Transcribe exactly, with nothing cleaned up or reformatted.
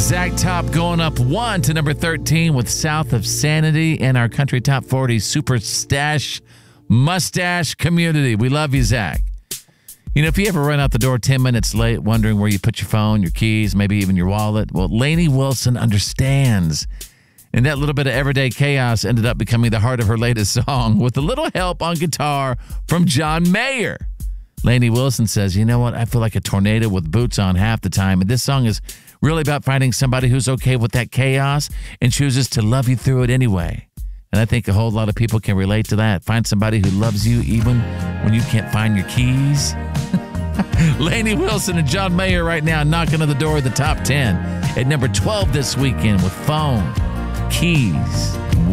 Zach Top going up one to number thirteen with South of Sanity in our country top forty super stash mustache community. We love you, Zach. You know, if you ever run out the door ten minutes late wondering where you put your phone, your keys, maybe even your wallet, well, Lainey Wilson understands. And that little bit of everyday chaos ended up becoming the heart of her latest song with a little help on guitar from John Mayer. Lainey Wilson says, you know what? I feel like a tornado with boots on half the time. And this song is really about finding somebody who's okay with that chaos and chooses to love you through it anyway. And I think a whole lot of people can relate to that. Find somebody who loves you even when you can't find your keys. Lainey Wilson and John Mayer right now knocking on the door of the top ten at number twelve this weekend with Phone, Keys.